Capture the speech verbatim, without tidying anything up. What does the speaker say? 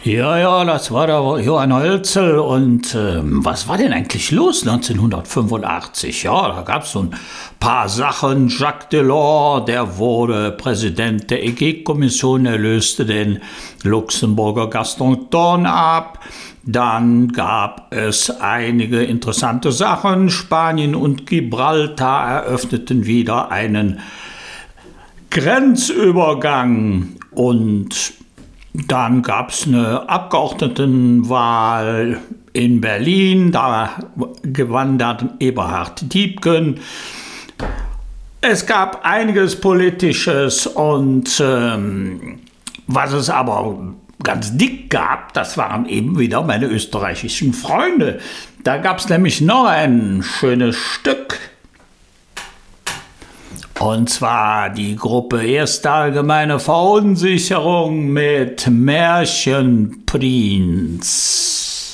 Ja, ja, das war der Johann Hölzel. Und ähm, was war denn eigentlich los neunzehnhundertfünfundachtzig? Ja, da gab es so ein paar Sachen. Jacques Delors, der wurde Präsident der E G-Kommission, er löste den Luxemburger Gaston Thorn ab. Dann gab es einige interessante Sachen. Spanien und Gibraltar eröffneten wieder einen Grenzübergang und dann gab es eine Abgeordnetenwahl in Berlin, da gewann dann Eberhard Diepgen. Es gab einiges Politisches und ähm, was es aber ganz dick gab, das waren eben wieder meine österreichischen Freunde. Da gab es nämlich noch ein schönes Stück. Und zwar die Gruppe Erste Allgemeine Verunsicherung mit Märchenprinz.